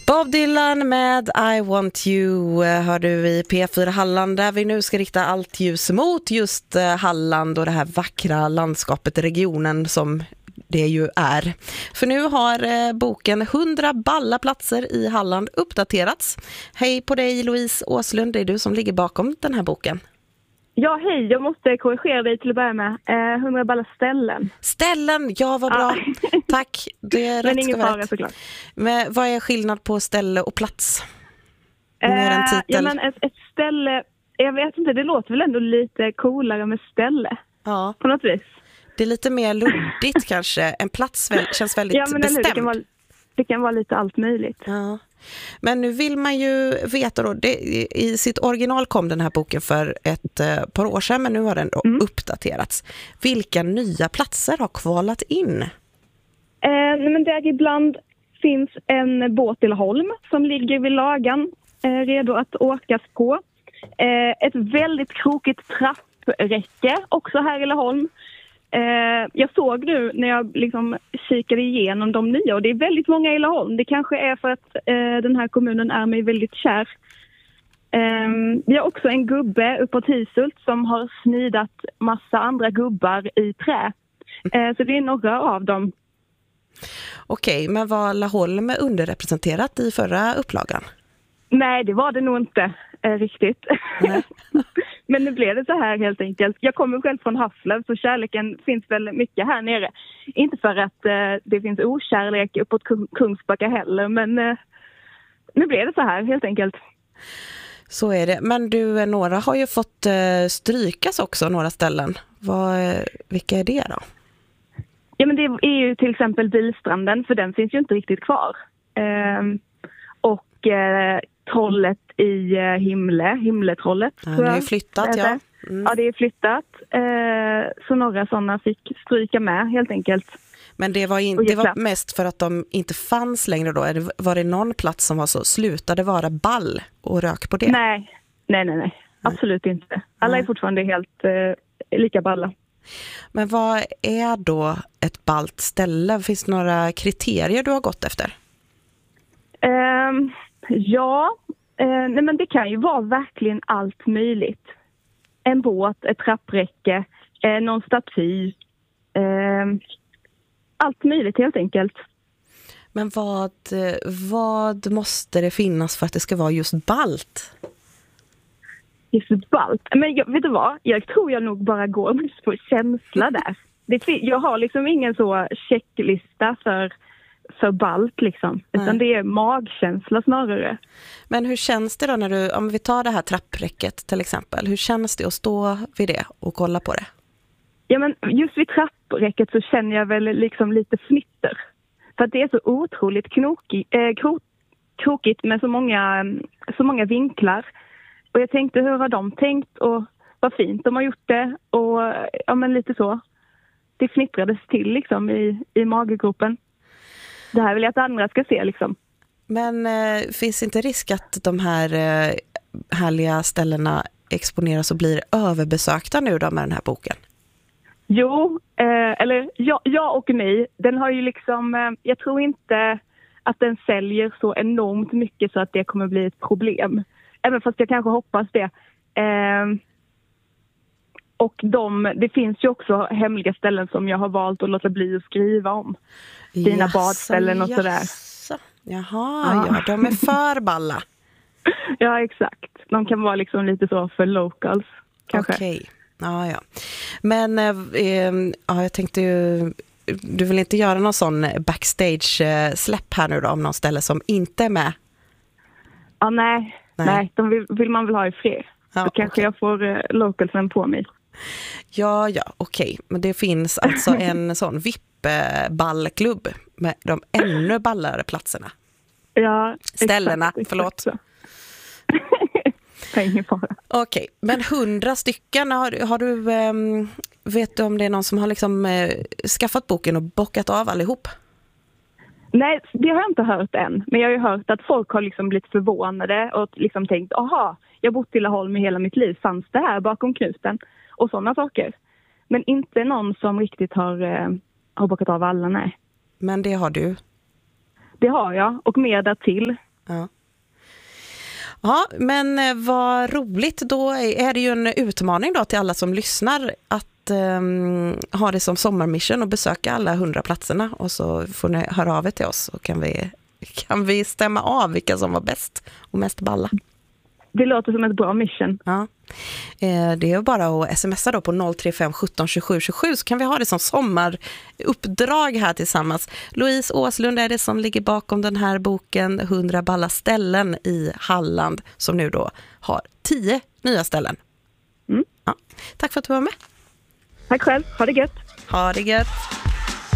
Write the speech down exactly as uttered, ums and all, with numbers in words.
Bob Dylan med I Want You hör du i P fyra Halland, där vi nu ska rikta allt ljus mot just Halland och det här vackra landskapet, regionen som det ju är. För nu har boken hundra balla platser i Halland uppdaterats. Hej på dig Louise Åslund, det är du som ligger bakom den här boken. Ja, hej. Jag måste korrigera dig till att börja med. Eh, hundra balla ställen. Ställen, ja vad bra. Ah. Tack. Det är rätt. Men ingen fara såklart. Men vad är skillnad på ställe och plats? Eh, Mer en titel. Ja, men ett, ett ställe, jag vet inte, det låter väl ändå lite coolare med ställe. Ja. På något vis. Det är lite mer luddigt kanske. En plats väl, känns väldigt ja, men bestämd. Det kan, vara, det kan vara lite allt möjligt. Ja. Men nu vill man ju veta då, det, i sitt original kom den här boken för ett eh, par år sedan, men nu har den mm. uppdaterats. Vilka nya platser har kvalat in? Eh, men där ibland finns en båt i Laholm som ligger vid Lagan, eh, redo att åkas på. Eh, ett väldigt krokigt trappräcke också här i Laholm. Eh, jag såg nu när jag liksom kikade igenom de nya, och det är väldigt många i Laholm. Det kanske är för att eh, den här kommunen är mig väldigt kär. Eh, vi har också en gubbe uppåt Hisult som har snidat massa andra gubbar i trä. Eh, så det är några av dem. Okej, men var Laholm underrepresenterat i förra upplagan? Nej, det var det nog inte eh, riktigt. Nej. Men nu blev det så här helt enkelt. Jag kommer själv från Haflev, så kärleken finns väl mycket här nere. Inte för att eh, det finns okärlek uppåt Kungsbacka heller, men eh, nu blev det så här helt enkelt. Så är det. Men du, några har ju fått eh, strykas också, några ställen. Vad, vilka är det då? Ja, men det är ju till exempel Bilstranden, för den finns ju inte riktigt kvar. Eh, och eh, trollet i eh, Himle, Himletrollet. Ja, det är flyttat, det ja. Mm. Ja, det är flyttat. Eh, så några sådana fick stryka med helt enkelt. Men det var, in, det var mest för att de inte fanns längre då? Var det någon plats som var så, slutade vara ball och rök på det? Nej, nej, nej, nej. Absolut inte. Alla nej. Är fortfarande helt eh, lika balla. Men vad är då ett ballt ställe? Finns det några kriterier du har gått efter? Um, ja, uh, nej, men det kan ju vara verkligen allt möjligt. En båt, ett trappräcke, uh, någon staty. Uh, allt möjligt helt enkelt. Men vad, vad måste det finnas för att det ska vara just ballt? Just ballt? Men jag, vet du vad? Jag tror jag nog bara går mest på känsla där. Det, jag har liksom ingen så checklista för... för ballt liksom, utan Nej. Det är magkänsla snarare. Men hur känns det då när du, om vi tar det här trappräcket till exempel, hur känns det att stå vid det och kolla på det? Ja, men just vid trappräcket så känner jag väl liksom lite fnitter. För att det är så otroligt knokig, eh, kro, krokigt med så många, så många vinklar. Och jag tänkte, hur har de tänkt och vad fint de har gjort det, och ja, men lite så. Det fnittrades till liksom i, i magegropen. Det här vill jag att andra ska se liksom. Men eh, finns inte risk att de här eh, härliga ställena exponeras och blir överbesökta nu då med den här boken? Jo, eh, eller ja, ja och nej. Den har ju liksom, eh, jag tror inte att den säljer så enormt mycket så att det kommer bli ett problem. Även fast jag kanske hoppas det. Eh, och de, det finns ju också hemliga ställen som jag har valt att låta bli att skriva om. Dina yes, badställen och sådär. Yes. Jaha, ja. ja, de är för balla. Ja, exakt. De kan vara liksom lite så för locals, kanske. Okej, okay. ja, ja. Men eh, ja, jag tänkte ju, du vill inte göra någon sån backstage-släpp här nu då, om någon ställe som inte är med? Ja, nej. Nej, nej de vill, vill man väl ha i fred. Ja, så kanske okay. jag får eh, localsen på mig. Ja, ja, okej. Okay. Men det finns alltså en sån V I P-ballklubb med de ännu ballare platserna. Ja, ställena, exakt, förlåt. Ingen fara. Okej, okay. Men hundra stycken, har, har du, um, vet du om det är någon som har liksom uh, skaffat boken och bockat av allihop? Nej, det har jag inte hört än. Men jag har ju hört att folk har liksom blivit förvånade och liksom tänkt, aha, jag har bott i Laholm i hela mitt liv. Fanns det här bakom knuten? Och sådana saker. Men inte någon som riktigt har, eh, har bockat av alla, nej. Men det har du? Det har jag, och mer därtill. Ja. Ja, men vad roligt. Då är det ju en utmaning då till alla som lyssnar att um, ha det som sommarmission och besöka alla hundra platserna, och så får ni höra av er till oss och kan vi, kan vi stämma av vilka som var bäst och mest balla. Det låter som ett bra mission. Ja. Det är bara att smsa då på noll tre fem sjutton tjugosju tjugosju, så kan vi ha det som sommaruppdrag här tillsammans. Louise Åslund är det som ligger bakom den här boken hundra balla ställen i Halland, som nu då har tio nya ställen. Mm. Ja. Tack för att du var med. Tack själv, ha det gött. Ha det gött.